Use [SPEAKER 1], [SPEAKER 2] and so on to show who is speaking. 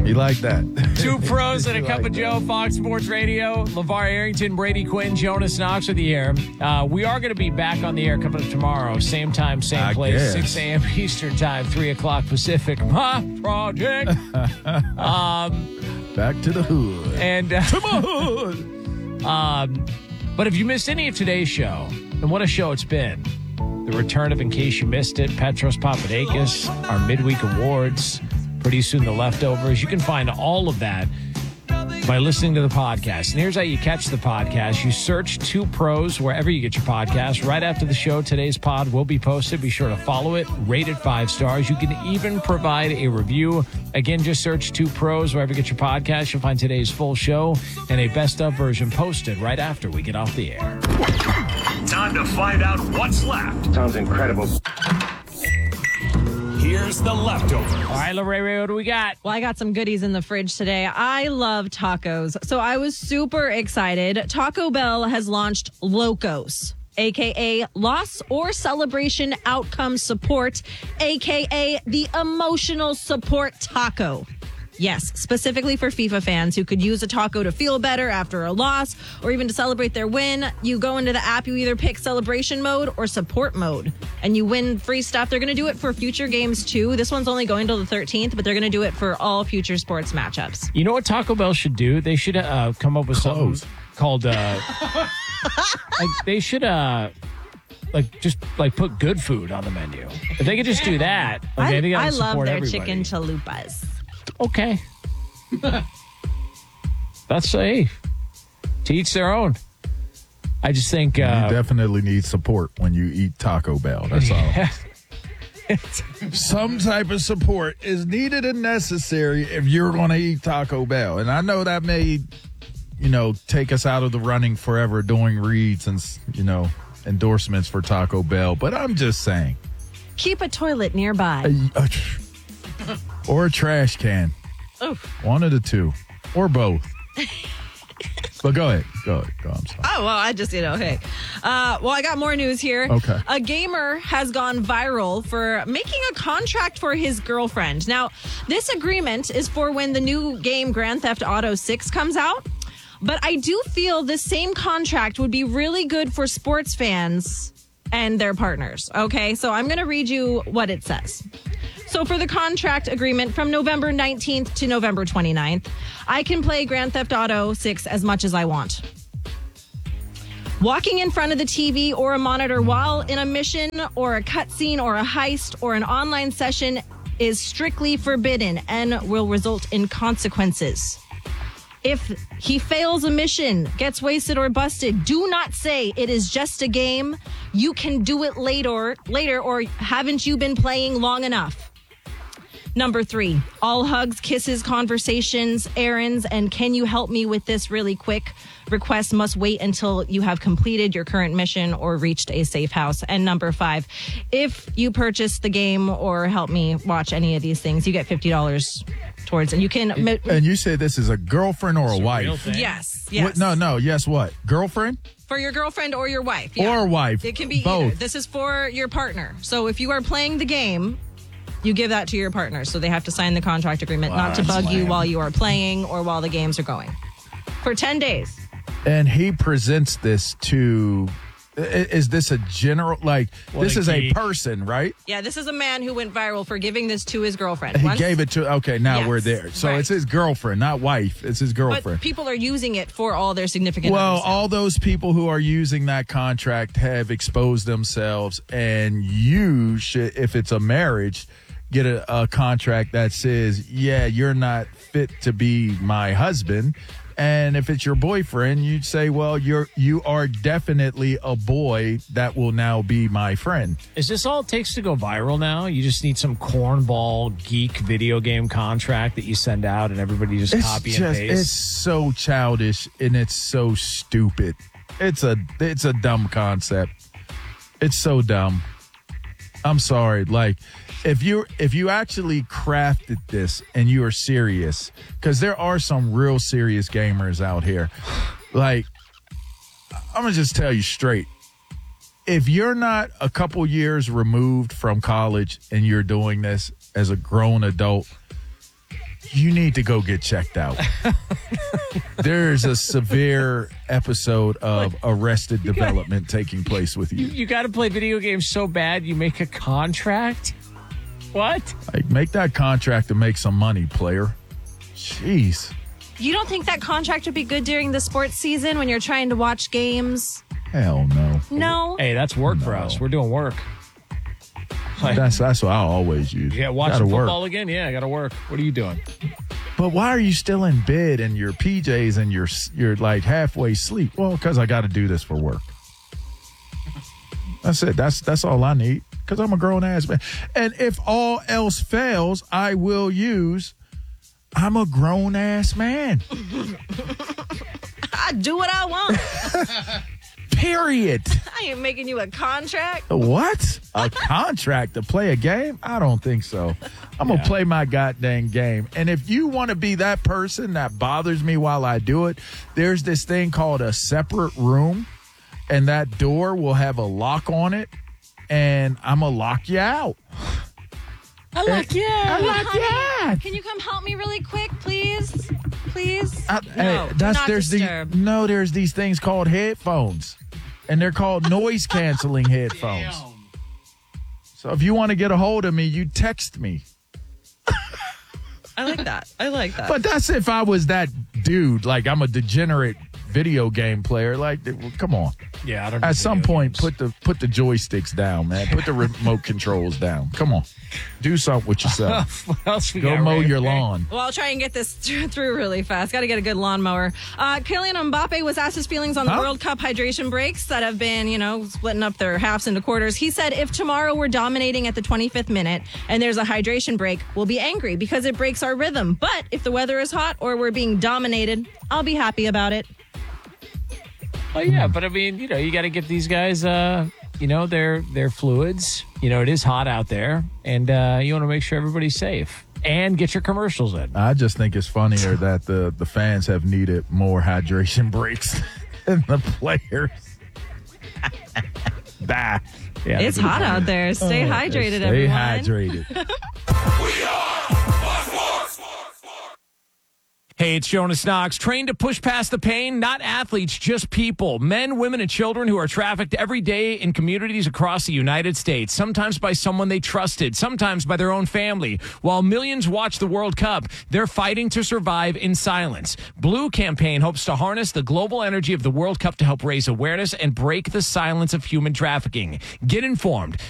[SPEAKER 1] You like that?
[SPEAKER 2] Two pros and a cup of Joe, Fox Sports Radio. LeVar Arrington, Brady Quinn, Jonas Knox with the air. We are going to be back on the air coming up tomorrow. Same time, same place,
[SPEAKER 1] guess.
[SPEAKER 2] 6 a.m. Eastern time, 3 o'clock Pacific. My project.
[SPEAKER 1] Back to the hood.
[SPEAKER 2] And
[SPEAKER 1] to my hood.
[SPEAKER 2] But if you missed any of today's show, and what a show it's been. The return of In Case You Missed It, Petros Papadakis, our midweek awards, pretty soon the leftovers. You can find all of that by listening to the podcast. And here's how you catch the podcast. You search Two Pros wherever you get your podcast. Right after the show, today's pod will be posted. Be sure to follow it, rate it 5 stars. You can even provide a review. Again, just search Two Pros wherever you get your podcast. You'll find today's full show and a best of version posted right after we get off the air.
[SPEAKER 3] Time to find out what's left.
[SPEAKER 4] Sounds incredible.
[SPEAKER 3] Here's the leftovers.
[SPEAKER 2] All right, Lorraine, what do we got?
[SPEAKER 5] Well, I got some goodies in the fridge today. I love tacos, so I was super excited. Taco Bell has launched Locos, a.k.a. Loss or Celebration Outcome Support, a.k.a. the Emotional Support Taco. Yes, specifically for FIFA fans who could use a taco to feel better after a loss or even to celebrate their win. You go into the app, you either pick celebration mode or support mode, and you win free stuff. They're going to do it for future games, too. This one's only going till the 13th, but they're going to do it for all future sports matchups.
[SPEAKER 2] You know what Taco Bell should do? They should come up with something called... they should... just put good food on the menu. If they could just do that, okay,
[SPEAKER 5] I love their
[SPEAKER 2] everybody.
[SPEAKER 5] chicken chalupas.
[SPEAKER 2] Okay. That's safe. To each their own. I just think...
[SPEAKER 1] you definitely need support when you eat Taco Bell. That's all. Some type of support is needed and necessary if you're going to eat Taco Bell. And I know that may, take us out of the running forever doing reads and, endorsements for Taco Bell. But I'm just saying.
[SPEAKER 5] Keep a toilet nearby.
[SPEAKER 1] Or a trash can.
[SPEAKER 5] Oof.
[SPEAKER 1] One of the two. Or both. But go ahead. I'm sorry.
[SPEAKER 5] Oh, well, I just, hey. I got more news here.
[SPEAKER 1] Okay.
[SPEAKER 5] A gamer has gone viral for making a contract for his girlfriend. Now, this agreement is for when the new game Grand Theft Auto 6 comes out. But I do feel this same contract would be really good for sports fans and their partners. Okay, so I'm going to read you what it says. So for the contract agreement from November 19th to November 29th, I can play Grand Theft Auto 6 as much as I want. Walking in front of the TV or a monitor while in a mission or a cutscene or a heist or an online session is strictly forbidden and will result in consequences. If he fails a mission, gets wasted or busted, do not say it is just a game. You can do it later, or haven't you been playing long enough? Number 3, all hugs, kisses, conversations, errands, and can you help me with this really quick? Requests must wait until you have completed your current mission or reached a safe house. And number 5, if you purchase the game or help me watch any of these things, you get $50 towards, and you can...
[SPEAKER 1] And you say this is a girlfriend or a wife?
[SPEAKER 5] Yes.
[SPEAKER 1] What? No, yes, what? Girlfriend?
[SPEAKER 5] For your girlfriend or your wife. Yeah.
[SPEAKER 1] Or wife.
[SPEAKER 5] It can be
[SPEAKER 1] both.
[SPEAKER 5] either. This is for your partner. So if you are playing the game, you give that to your partner. So they have to sign the contract agreement not to bug you while you are playing or while the games are going. For 10 days.
[SPEAKER 1] And he presents this to... Is this a general... this is a person, right?
[SPEAKER 5] Yeah, this is a man who went viral for giving this to his girlfriend.
[SPEAKER 1] He gave it to... Okay, now
[SPEAKER 5] Yes,
[SPEAKER 1] we're there. So
[SPEAKER 5] right.
[SPEAKER 1] It's his girlfriend, not wife. It's his girlfriend.
[SPEAKER 5] But people are using it for all their significant others.
[SPEAKER 1] All those people who are using that contract have exposed themselves, and you should, if it's a marriage, get a contract that says, yeah, you're not fit to be my husband. And if it's your boyfriend, you'd say, well, you are definitely a boy that will now be my friend.
[SPEAKER 2] Is this all it takes to go viral now? You just need some cornball geek video game contract that you send out and everybody just copy and paste?
[SPEAKER 1] It's so childish and it's so stupid. It's a dumb concept. It's so dumb. I'm sorry. If you actually crafted this and you are serious, because there are some real serious gamers out here, I'm gonna just tell you straight. If you're not a couple years removed from college and you're doing this as a grown adult, You need to go get checked out. There's a severe episode of Arrested Development taking place with you.
[SPEAKER 2] You got to play video games so bad you make a contract? What?
[SPEAKER 1] Like, make that contract to make some money, player. Jeez.
[SPEAKER 5] You don't think that contract would be good during the sports season when you're trying to watch games?
[SPEAKER 1] Hell no.
[SPEAKER 5] No.
[SPEAKER 2] Hey, that's work for us. We're doing work. Like,
[SPEAKER 1] That's what I always use.
[SPEAKER 2] yeah, watching football again? Yeah, I got to work. What are you doing?
[SPEAKER 1] But why are you still in bed in your PJs and you're like halfway asleep? Well, because I got to do this for work. That's it. That's all I need. Because I'm a grown ass man. And if all else fails, I will use. I'm a grown ass man.
[SPEAKER 5] I do what I want.
[SPEAKER 1] Period.
[SPEAKER 5] I ain't making you a contract.
[SPEAKER 1] What? A contract to play a game? I don't think so. I'm going to play my goddamn game. And if you want to be that person that bothers me while I do it, there's this thing called a separate room, and that door will have a lock on it, and I'm going to lock you out.
[SPEAKER 2] I like you.
[SPEAKER 1] I lock you out.
[SPEAKER 5] Can you come help me really quick, please? Please?
[SPEAKER 1] Hey, there's these things called headphones, and they're called noise canceling headphones. So if you want to get a hold of me, you text me.
[SPEAKER 5] I like that.
[SPEAKER 1] But that's if I was that dude, like I'm a degenerate video game player. Like, well, come on.
[SPEAKER 2] Yeah, I don't.
[SPEAKER 1] At some point, put the joysticks down, man. Put the remote controls down. Come on, do something with yourself.
[SPEAKER 2] What else we
[SPEAKER 1] Go
[SPEAKER 2] got,
[SPEAKER 1] mow
[SPEAKER 2] Ray?
[SPEAKER 1] your lawn.
[SPEAKER 5] Well, I'll try and get this through really fast. Got to get a good lawnmower. Kylian Mbappe was asked his feelings on the World Cup hydration breaks that have been, splitting up their halves into quarters. He said, if tomorrow we're dominating at the 25th minute and there's a hydration break, we'll be angry because it breaks our rhythm. But if the weather is hot or we're being dominated, I'll be happy about it.
[SPEAKER 2] Oh, yeah, but I mean, you got to give these guys, their fluids. It is hot out there, and you want to make sure everybody's safe and get your commercials in.
[SPEAKER 1] I just think it's funnier that the fans have needed more hydration breaks than the players. Bah.
[SPEAKER 2] Yeah,
[SPEAKER 5] It's hot out there. Stay hydrated,
[SPEAKER 1] Stay
[SPEAKER 5] everyone.
[SPEAKER 1] hydrated.
[SPEAKER 2] Hey, it's Jonas Knox. Trained to push past the pain, not athletes, just people. Men, women, and children who are trafficked every day in communities across the United States, sometimes by someone they trusted, sometimes by their own family. While millions watch the World Cup, they're fighting to survive in silence. Blue Campaign hopes to harness the global energy of the World Cup to help raise awareness and break the silence of human trafficking. Get informed.